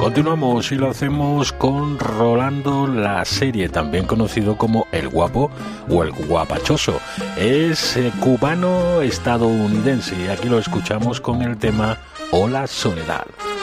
Continuamos y lo hacemos con Rolando La Serie, también conocido como El Guapo o El Guapachoso. Es cubano-estadounidense y aquí lo escuchamos con el tema Hola Soledad.